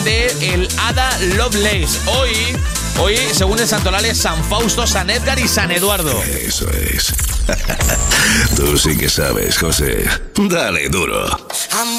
de el Hada Lovelace. Hoy, según el santoral, es San Fausto, San Edgar y San Eduardo. Eso es. Tú sí que sabes, José. Dale duro.